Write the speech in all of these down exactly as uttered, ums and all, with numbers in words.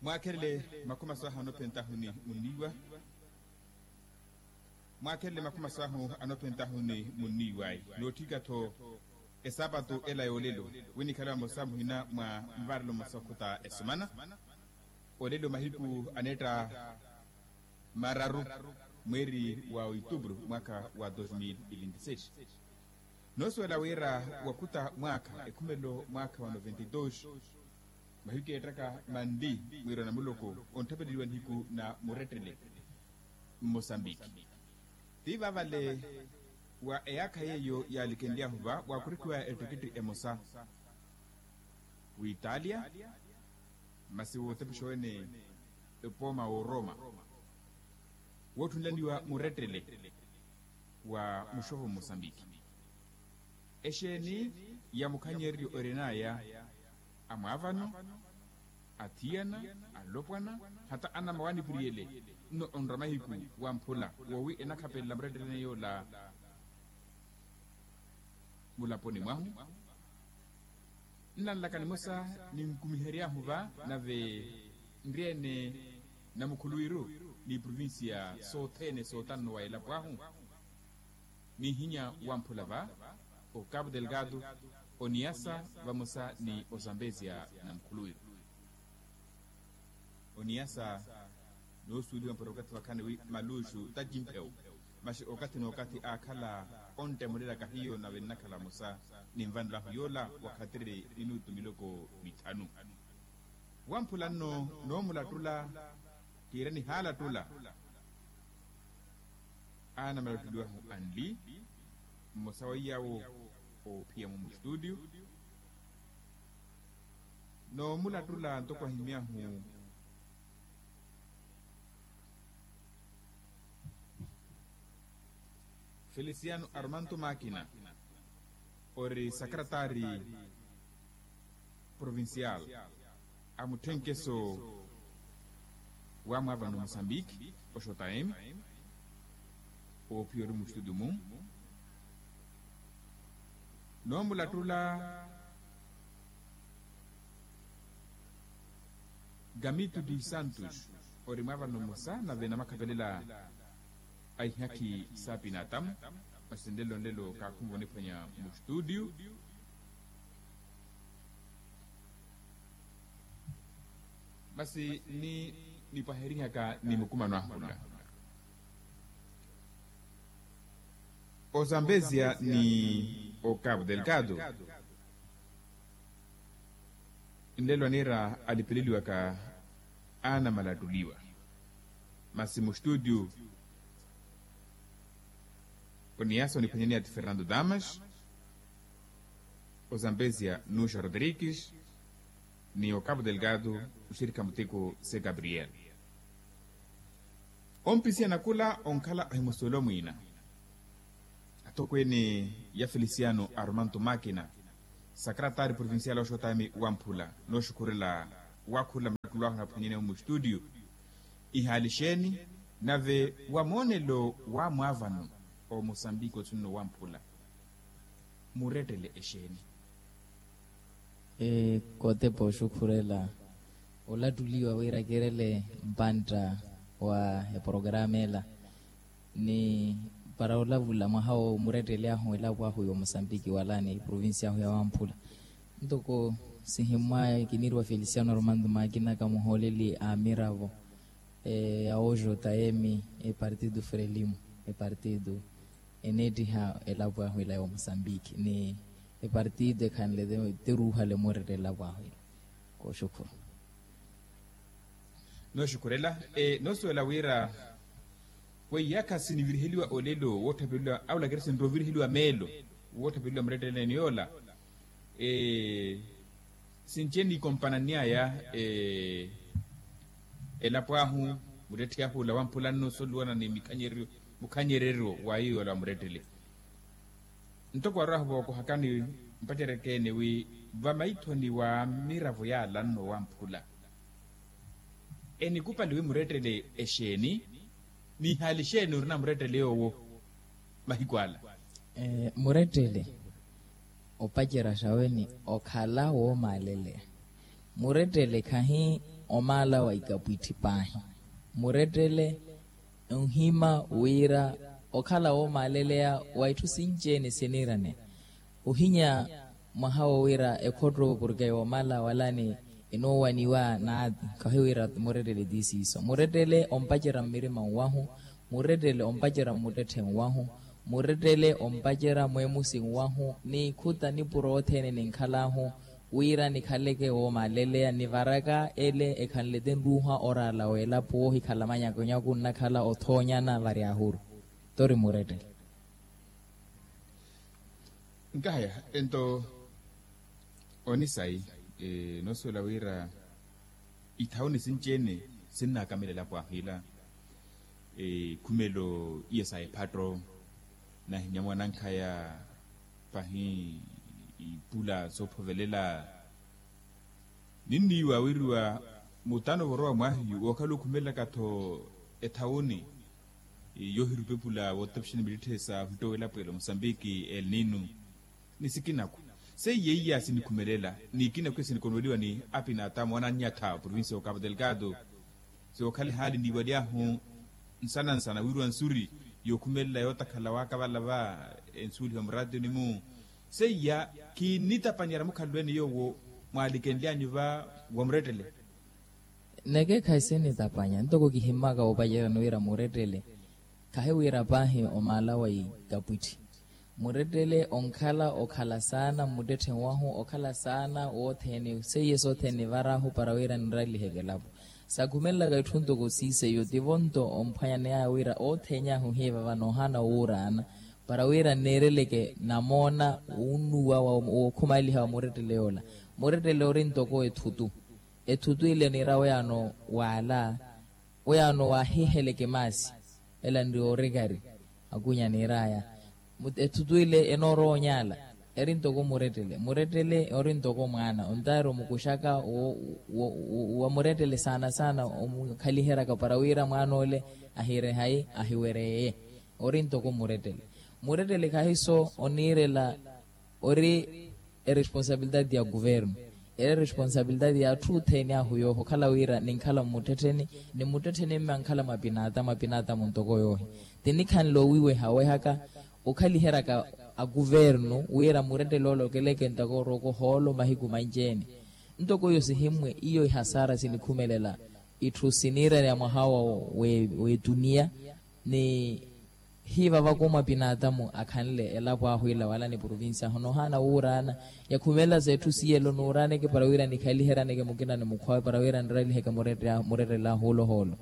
Mwakele makuma saha anopentahuni muniwa. Mwakele makuma saha anopentahuni muniwai. Notika to esabato ela yolelo. Wini kala mosamu hina mwa mvarlo masakuta esumana. Olelo mahiku aneta mararu mweri wa Oktoba mwaka wa elfu mbili ishirini na sita. Noso la wera wakuta mwaka ekumelo mwaka wa noventa e dois. Mahiki etraka mandi mwira na muloko ontapeliwa hiku na muretele Mozambique. Tiba vale wa eaka yeyo ya likendia huba wa kurikuwa etikiti emosa u Italia masi wotepishoene epoma o Roma wotu nlandi wa muretele wa mushoho Mozambique. Esheni ya mukanyeri orenaya amavano atiana alopwana hata ana mawani puriele no onramahiku wampula wowi enakapela mredene yo la mulaponi mwahu nla lakani mosa ni mkumiheria huva na ve ngriene na mukuluiru ni provincia sotene sotano wa elapwahu ni hinya wampula va o Cabo Delgado o Niassa vamosa ni o Zambezia na mkuluiru o Niassa no studio mpero wakati wakane wi malushu tajimpeo mashi wakati na wakati akala onte modela kahiyo na venakala mosa ni mvandla huyola wakatire minutu miloko mitanu wampula no no mulatula kireni hala tula ana malatulua anli mosawa yawo o pia mu studio no mulatula ntoko himia hu Feliciano Armando Máquina ori secretari provincial amutenkeso wa mava no Moçambique o J M o pior mu studio mu no mulatula Gamito dos Santos ori mava no Moça na vena makabelela ai haki sapinatam masendelo ndelo kakumbone panya mu studio basi ni ni paheriha ka ni mukuma na hula o Zambezia ni o Cabo Delgado ndelo nera alipeliliwa ka ana maladuliwa masi mu studio o Niassa ni penhenia de Fernando Damas, o Zambezia Nuxa Rodrigues, ni o Cabo Delgado o Shirika Muteko C. Gabriel. On pisia nakula on kala ahimosolo muina. Atokwene ya Feliciano Armando Máquina, secretário provincial o Xotami Wampula, no shukurila wakula mkulwa na penhenia mu studio. Ihalisheni nave wamonelo wa mwavano o Moçambique otuno wampula muretele esheni e kote po shukurela olatuliwa wira kerele mpanta wa e programela ni para olavula mahao muretele aho ela kwa huyo Moçambique walani provincia ya wampula ndoko sihimwa kinirwa Feliciano Armando Máquina kama holeli amiravo e aojo taemi e partido Frelimo e partido enedi ha elabwa hila ya Mozambique ni e partido kanle de teruha le morere elabwa hila ko shukuru no shukurela e no suela wira we yaka sinivirhiliwa olelo wota bilwa awla gersen rovirhiliwa melo wota bilwa mretele niola e sincheni kompanania ya e elabwa hu muretia hu la wampula no solwana ni mikanyeri mukanyerero wa hiyo la mretele ntoko raho ko hakani mpatereke ne wi vamaitho ni wa miravo ya lanno wampula eni kupande wi mretele esheni ni halisheni urina mretele owo mahikwala eh muretele opajera shaweni okhala wo malele muretele kahi omala wa ikapuiti pahi muretele unhima uira okala o malelea waitu sinjeni sinirane uhinya mahawa wira ekodro burgai omala walani inowaniwa na kahiwira muretele disiso muretele ompajera mirima wahu muretele ompajera mutete wahu muretele ompajera mwemusi wahu ni kuta ni purothene ninkhalahu wira nikhaleke o malelea ni varaka ele ekhanleten ruha orala wela po hikhalamanya konya kunna khala othonya na variahuru tori muretele ngaya ento onisai eh no sola wira ithawuni sinjene sinna kamelela kwa hila eh kumelo yesai patro na nyamwana nkhaya pahi ipula sophovelela nini wa wirwa mutano borwa mwahi wakalo kumela katho ethawuni yohiru pepula wotoption militesa hutowela pelo Mozambique El Nino nisikinako se yeya sinikumelela nikina kwesi nikonweliwa ni apina tamu wana nyata province of Cabo Delgado so kali hali ni wadia hu nsana nsana wirwa nsuri yokumela yota kalawaka balaba ensuri hamrado ni mu se ya ki nita panyara mukhalweni yowo mwalikendlia nyuva wamretele nege khaiseni tapanya ntoko kihimaka opajera noira muretele kahewira pahe omala wa ikapuiti muretele onkhala okhala sana mudete wahu okhala sana othene seyeso thene varahu parawira nrali hegelapo sakumela gaithunto ko sise yo divonto omphayane ya wira othenya hu heva vanohana urana parawira nereleke namona unuwa wa okhumali ha muretele yola muretele orinto ko ethutu ethutu ile nirawe yano wala oyano wa heheleke masi ela ndi oregari akunya niraya ethutuile enoro nyala erinto ko muretele muretele orinto ko mwana ontaro mukushaka wa muretele sana sana omkhalihera ka parawira mwana ole ahire hai ahiwere orinto ko muretele muretele kahiso onirela ori e responsabilidade ya governo e responsabilidade ya trutheni ahuyo khala wira ninkhala muteteni ni muteteni mankhala mapinata mapinata muntoko yohe tinikhan lo wiwe hawe haka ukhalihera ka a governo wira murete lolo keleke ntako roko holo mahiku manjeni ntoko yo sihimwe iyo hasara sinikhumelela ithusinira ya mahawa we we dunia ni hiva vakoma pinatamu akhanle elapo ahuila wala ni provincia hono hana urana ya khumela zethu siyelo nurane ke parawira ni khalihera ne ke mukina ne mukhwa parawira ndrali heka murete murete la holo holo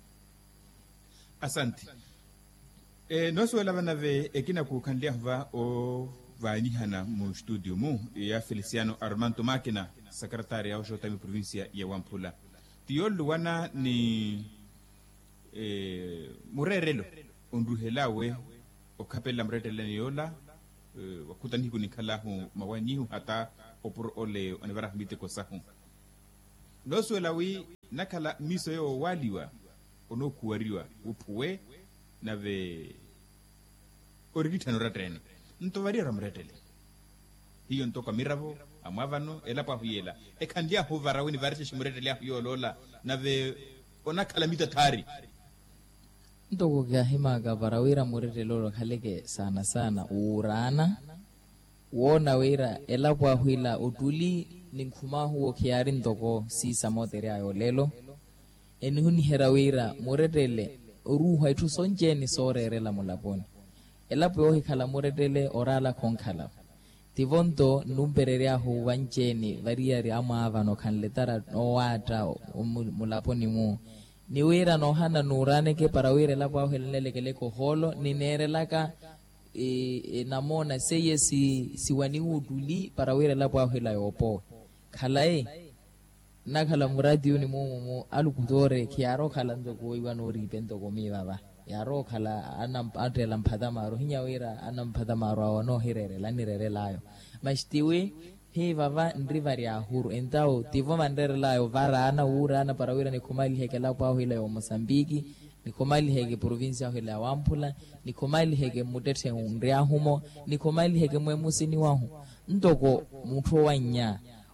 asante eh no suela banave ekina ku khanlia va o vani hana mu studio mu ya Feliciano Armando Makina secretaria wa Jotami provincia ya Wamphula tiolo wana ni eh murerelo onduhelawe okapela mretele yola wakutani kunikhalahu mawanihu hata opur ole onevara mbite kosahu no suelawi nakala miso yo waliwa onokuwariwa upuwe nave origitano ratene ntovaria ramretele hiyo ntoka miravo amavano elapa huyela ekandia hovara weni varishe shimretele yo lola nave onakala mita tari ntoko kya himaga parawira murete lolo khaleke sana sana urana wona wira elapo ahuila utuli ninkhumahu okhiari ntoko sisa moteria yo lelo enihuni herawira muretele ruha itu sonjeni sorerela mulaponi elapo yo hikhala muretele orala khonkhala tivonto numpereria hu vanjeni variari amava no khanletara owata mulaponi mu ni wira no hana nurane ke parawira la kwa helele kele ko holo ni nerelaka e, e namona seye si siwani uduli parawira la kwa hela yopo khalae na khala muradi ni mu mu alukutore kiaro khala ndo ko iwano ripento ko mi baba yaro khala anam atela mphada maro hinya wira anam mphada maro ono hirere la nirere layo mashtiwe he vava ndrivari ahuru entao tivo mandere layo vara ana ura ana parawira ni kumali heke la kwa hila ya Mozambique ni kumali heke provincia hila ya Wamphula ni kumali heke mutete undria humo ni kumali heke mwemusi ni wahu ntoko mutho wanya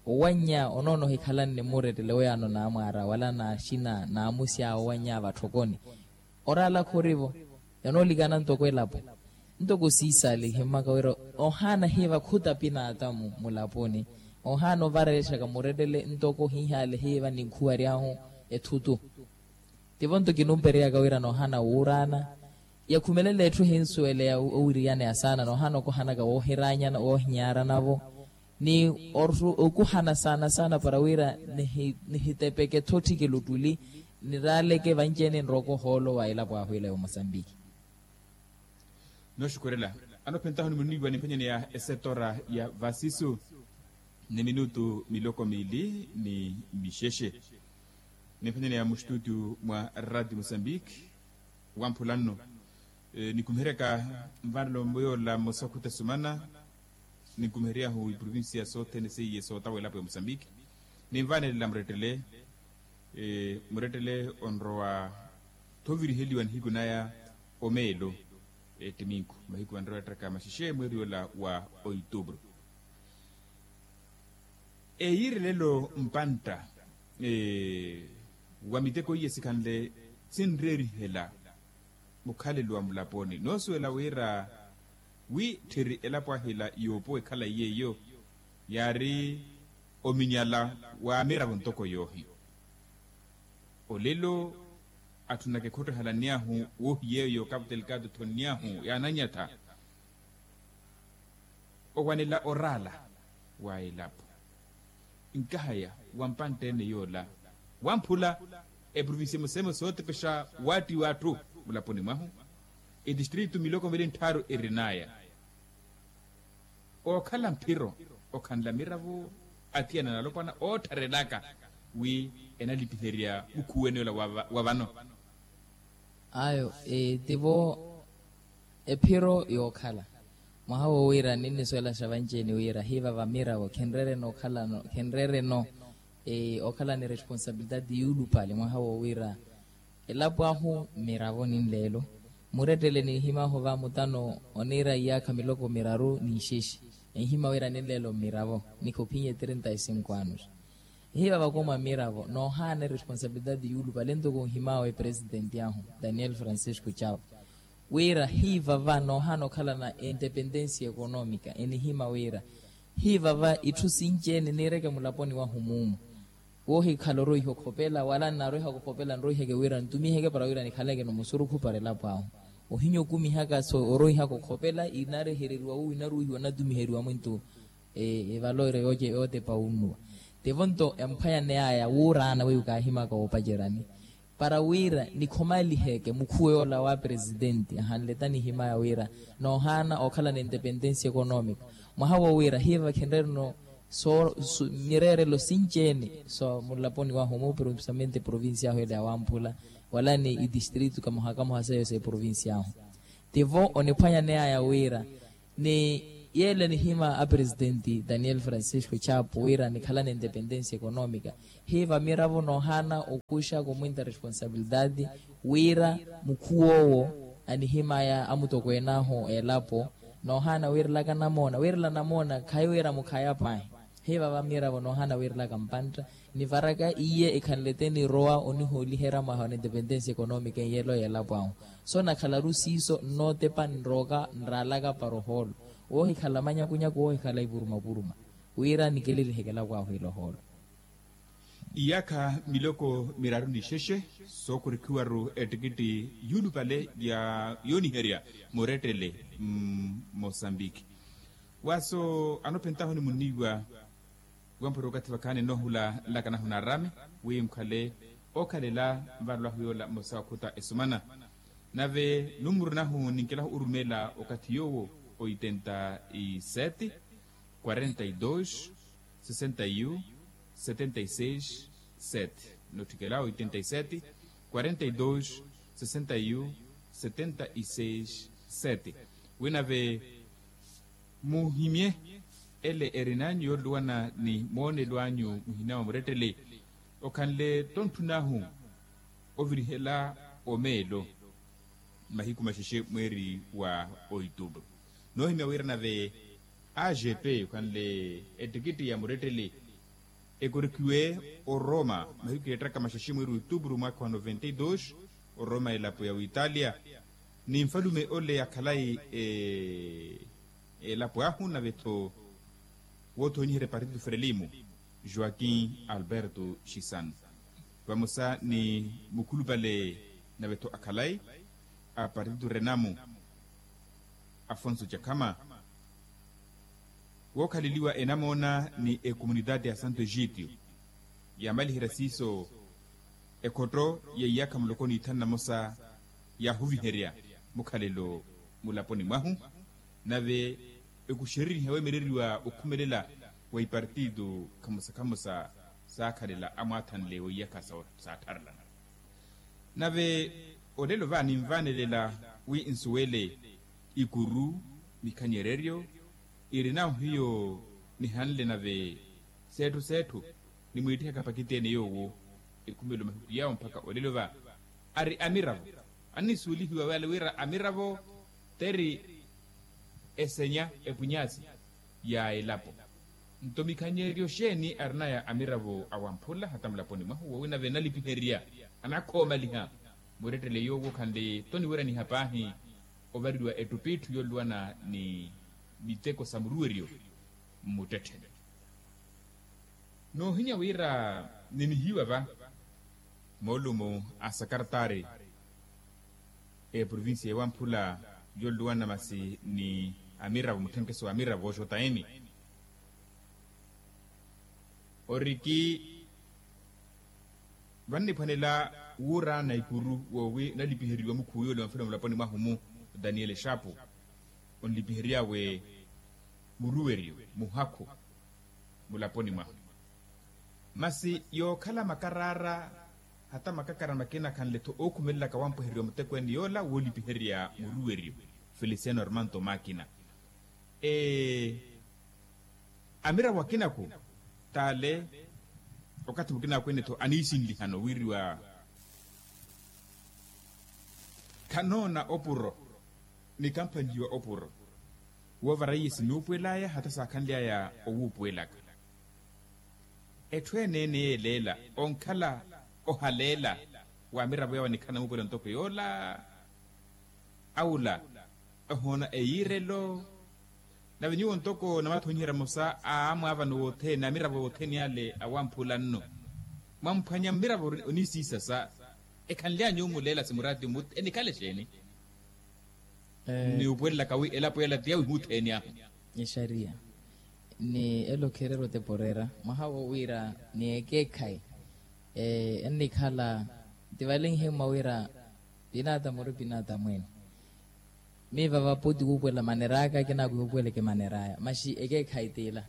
wanya onono hikalan ne muretele oyano na amara wala na shina na amusia wanya bathokoni orala khorivo yano ligana ntoko elapo ntoko sisale hema kawero ohana heva khuta pina atamu mulaponi ohano varesha ka muretele ntoko hihale heva ni khuari aho ethutu tivonto kinumpere ya kawira no hana urana ya kumelele ethu hensuele ya uwiriane asana no hano ko hana ka ohiranya na ohinyara navo ni orru okuhana sana sana para wira ni hitepeke thoti ke lutuli ni rale ke vanjene nroko holo wa ila kwa hwile wa Mozambique. No shukurela ano pentaho ni munigwa ni penye ya esetora ya vasisu ni minutu miloko mili ni misheshe ni penye ya mshtutu mwa Radio Mozambique wampulano e, ni kumhereka mvalo mboyo la Mosokuta Sumana ni kumheria hu provinsia sote ni siye sota wela po Mozambique ni mvane la mretele e, mretele onroa toviri heli wan higunaya omelo e, timinku mahiku wanroa traka mashishe mweri wala wa oitubro e yiri lelo mpanta e, wamiteko iye sikanle sinreri hela mukhale lwa mulaponi nosuela wira wi thiri elapwa hela yopo ekhala yeyo yari ominyala wa mira bontoko yohi olelo atunake khoto halaniahu wo yeyo capital kadu toniahu yananyata owanela orala wa elapo inkahaya wampante ne yola wampula e province mosemo sote pesha wati watu mulaponi mahu e distrito miloko mbele ntaro erinaya o kala mpiro o kanla miravo atiana na lopana o tarelaka wi enalipitheria ukuwene la wavano ayo e tivo e piro yo kala mahawo wira nini swela shavanjeni wira hiva vamira wo kenrere no kala no kenrere no e okala ni responsabilidade yulu pale mahawo wira elapo ahu miravo ninlelo muretele ni hima hova mutano onira ya kamiloko miraru ni shishi e hima wira ninlelo miravo niko pinye treinta y cinco anos hiva bakoma miravo no hane responsabilidade yulu pale ndo hima wa president yahu Daniel Francisco Chao wira hiva va no hano kala na independencia económica eni hima wira hiva va itusinjene nireke mulaponi wa humumu wohi kaloro hiyo kopela wala na roho kopela roho hege wira ntumi hege para wira ni kalege no musuru ku pare lapao ohinyo kumi haka so orohi hako kopela inare herirwa u inaru hiyo na dumi herirwa mwintu e, e valore oje ote paunu devonto empire ne aya wura na we ukahima ka opajerani para wira ni komali hege mukue ola wa president hanletani hima ya wira no hana okala na independencia economic mahawa wira hiva kenderno so, so mirere lo sincheni so mulaponi wa homo principalmente provincia ho ya wampula wala ni i distrito kama hakama hasayo se provincia ho tivo onepanya ne aya wira ni yele ni hima a presidenti Daniel Francisco Chapo wira ni kala na independencia económica hiva miravo no hana okusha ko muita responsabilidade wira mukuowo ani hima ya amutokwena ho elapo no hana wira la kana mona wira la namona kaiwira mukaya pai heva vamira vono hana wirla kampanta ni varaka iye ekanleteni roa oni holi hera mahone independencia económica yelo yela pao so na khalarusi so no te pan roga nralaga parohol o hikalamanya kunya ko hikala iburuma buruma wira nikelele hekela kwa hilo holo iyaka miloko miraru ni sheshe so kurikuaru etikiti yulu pale ya yoni heria moretele mm, Mozambique waso anopentaho ni munigwa wamporo kativa kane nohula lakana hunarame wi mkale okalela mbalwa huyola Mosokuta Esumana nave numuru nahu ninkela urumela okatiyowo oitenta y sete quarenta y dos sesenta y uno setenta y seis sete notikela oitenta y sete quarenta y dos sesenta y uno setenta y seis sete winave muhimie ele erinanyo luana ni mone luanyo muhina mretele okanle tontunahu ovirihela omelo mahiku mashishe mweri wa oitubro no himya wirna ve A G P kanle etikiti ya mretele ekurikiwe o Roma mahiku yetraka mashashimu iru Outubro mwaka wa noventa e dois o Roma elapo ya Italia ni mfalume ole ya kalai e elapo ahu na veto woto nyere partido Frelimo Joaquim Alberto Chisano vamosa ni mukulu bale na veto akalai a partido Renamo Afonso Jacama wokaliliwa enamona ni e comunidade ya Santo Egídio ya mali hirasiso e kodro ye yaka mlokoni itana mosa ya huviheria mukalelo mulaponi mahu nave e kushiriri hewe mereriwa ukumelela wa partido kamusa kamusa sakalela amatan lewo yaka sa tarla nave odelo vani mvanelela wi insuele ikuru mikanyererio irinao hiyo ni hanle nave setu setu ni muitia kapakitene yowo ikumelo mahuku yao mpaka odelo va ari amiravo ani sulihiwa wale wira amiravo teri esenya epunyasi ya elapo ntomikanyerio sheni arnaya amiravo awampula hata mlaponi mahu wawina venali piheria anakoma liha muretele yowo kande toni wira ni hapahi ovariwa etupitu yoluana ni miteko samuruerio mutetele no hinya wira nini hiwa va molumo asakartare e provincia ya Wampula yoluana masi ni amira mutenkeso amira vosho taeni oriki vanni panela wura na ikuru wowe na lipihiriwa mukuyo le mfano mlaponi mahumu Daniel Shapo on lipihiria we muruwerio muhako mulaponi mahu masi yo kala makarara hata makakara makena kan leto okumela ka wampo herio muteko en yola woli piheria muruwerio Feliciano Armando Makina e amira wakina ku tale wakati mukina kwene to anisi ndihano wiriwa kanona opuro ni kampani wa opuro wovarayisi nupwelaya hata sakanlia ya owupwelaka etwene ne lela onkala ohalela wa mirabo yawa nikana mupwela ntoko yola aula ohona eirelo na venyu ntoko na matunyira musa amu ava no wote na mirabo wote ni ale awampula nno mampanya mirabo onisi sasa ekanlia nyomu lela simurati mut enikale sheni ni upwela kawi ela pwela tia mutenia ni sharia ni elo kerero te porera mahawo wira ni ekekai eh enni khala divaling he mawira binata moro binata mwen mi vava podi upwela maneraka kina ku upwela ke maneraya mashi ekekai tela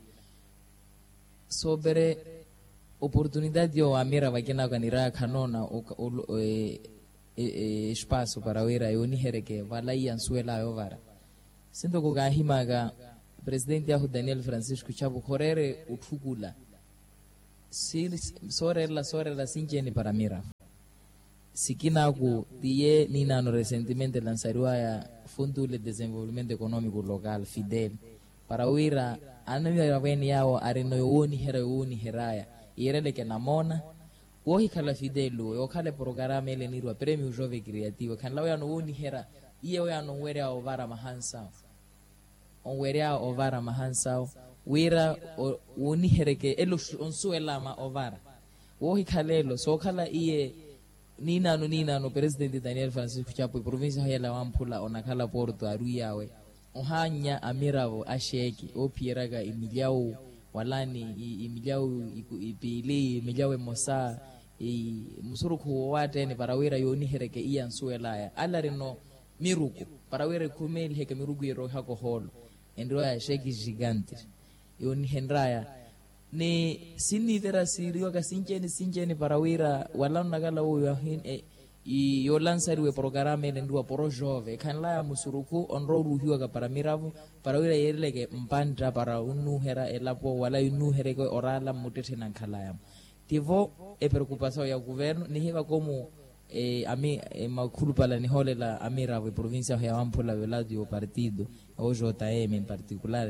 sobre oportunidade yo amira vakina kanira kanona o e espaço para wira yoni hereke vala yansuela yovara sinto ko gahimaga presidente ya Daniel Francisco Chapo korere uthukula sir sorela sorela sinjeni para mira sikina ku tie nina no recentemente lanzariwa ya Fundo de Desenvolvimento Econômico Local Fidel para wira anamira weni yao arino yoni hera yoni heraya irele ke namona wohi kala Fidelu yo kale programa ele nirwa premio jovem criativo kan lawa no woni hera iye wa no were a ovara mahansa on were a ovara mahansa wira woni hereke elo onsuela ma ovara wohi kalelo so kala iye nina no nina no president Daniel Francisco Chapo provincia ya Wampula onakala Porto Aruyawe ohanya amiravo asheki opieraga imiliao walani imiliao ipili imiliao mosa i musuruku wate ni parawira yoni hereke iya nsuela ya alarino miruku parawira kumeli heke miruku yero hako holo endro ya sheki gigante yoni hendraya ni sini vera sirio ka sinjeni sinjeni parawira walana nagala uyo hin e i yo lansariwe programa ele ndua poro jove kanla musuruku onro ruhiwa ka para miravu para wira yereleke mpandra para unu hera elapo wala unu hereke orala mutete na khala tivo e preocupação ya governo ni hiva como e ami e makulu pala ni holela amiravu província ya Wampula velado o partido o J M em particular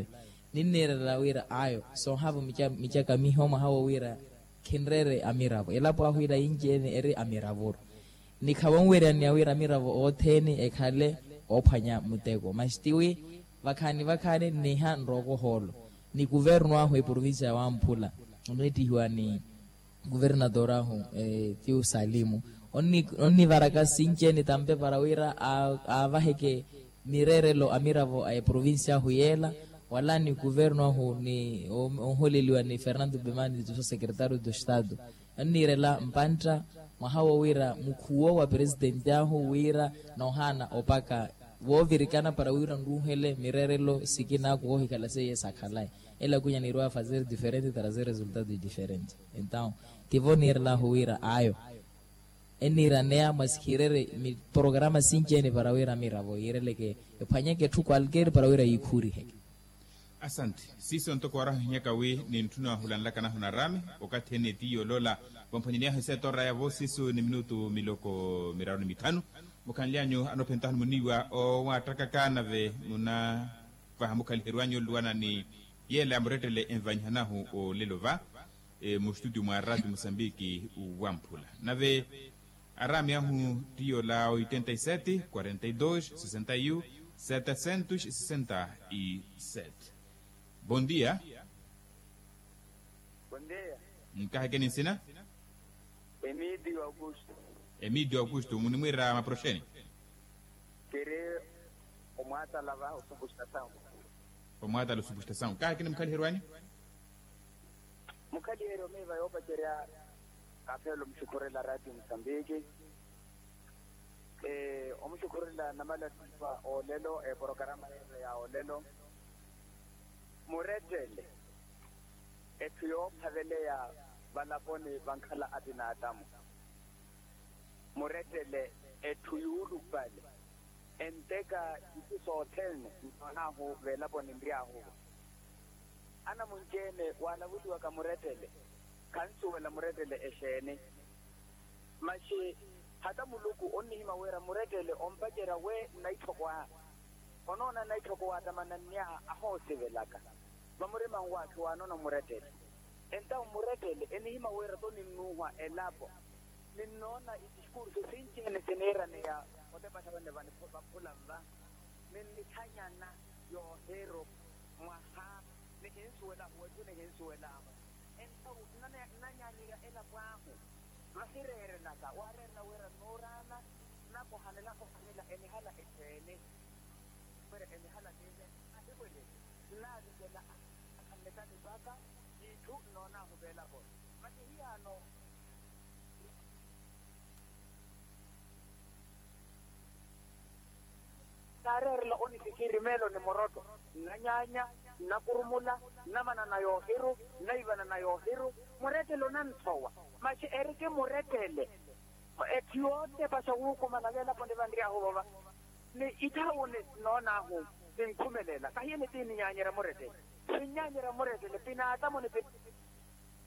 ninere la wira ayo so havo micha micha kamihoma hawo wira kinrere amiravo elapo ahwira injene eri amiravo ni khawonwera ni awira amiravo otheni ekhale ophanya mutego mastiwi vakhani vakhani ni han roko holo ni governo aho e provincia wa Mphula oneti hiwani gobernador aho eh tiu Salimu onni onni varaka sincheni tambe parawira avaheke mirerelo amiravo e provincia huyela wala ni governo aho ni onholeliwa ni Fernando Bemani do secretário do estado onni rela mpanta mahawo wira mkhuo wa president aho wira nohana opaka wovirikana para wira nduhele mirerelo sikina ko hikala seye sakhalai ela kunya ni roa fazer diferente trazer resultados diferentes então tivonir la huira ayo enira nea maskirere mi programa sinjeni para wira miravo irele ke phanyeke tu kwalker para wira yikhuri he. Asante sisi ontoko wara nyaka we ni ntuna hulanla kana huna rami wakati ni tiyo lola wampanyenia hese torra ya vosisu ni minutu miloko mirao ni mitano mukanlianyo anopentano muniwa o wataka kana ve muna fahamuka liruanyo luana ni yele amretele envanyanahu o lelova e mu studio mwa radio Mosambiki wa Mphula nave arami ahu tiyo la oitenta e sete, quarenta e dois, sessenta e um, setecentos e sessenta e sete. Bom dia. Bom dia. Mkaheke nsina? Emídio Augusto. Emídio Augusto, munimwira maprosheni? Kere omwata lava o subestação. Omwata lo subestação. Kaheke ni mkali herwani? Mkali hero meva yoba kerea kafelo mshukure la radio Msambiki. Eh omshukure la namala tifa olelo e programa ya olelo. Muretele. Etio pavele ya balaponi bankala adina atamu. Muretele etuyulu pale. Enteka ikiso hotelne naho velaponi mbiaho. Ana munjene wala wudu wakamuretele. Kansu wala muretele eshene. Mashi hata muluku onni hima wera muretele ompajera we naitokwa. Onona naitokwa tamanania aho sevelaka. Bamurema watu wanona muretele. Enta muretele eni hima wera toni nuwa elapo. Ninona itishkuru sinchi ene senera ne ya ote patabane bane popula mba. Nini kanyana yo hero mwaha ne hensuela wetu ne hensuela. Enta nana nanyani ya ela kwahu. Masirere naka warena wera norana nako hanela ko hanela eni hala ene. Pero eni hala nene adebele. Na dela akamekani baka itu nona hubela bo. Mati hiya no Tarerla oni fikiri melo ni moroto nanyanya nakurumula namana na yohiru naibana na yohiru muretelo nansowa machi erike muretele etiote basa wuko manavela ponde bandria hoba ni itawone nona ho binkhumelela kahiyene tini nyanyera muretele sinyanyera muretele pina atamone